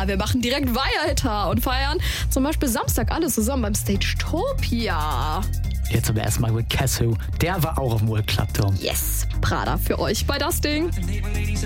Ja, wir machen direkt weiter und feiern zum Beispiel Samstag alle zusammen beim Stagetopia. Jetzt aber erstmal mit Casio. Der war auch auf dem World Club Dome. Yes, Prada für euch bei das Ding.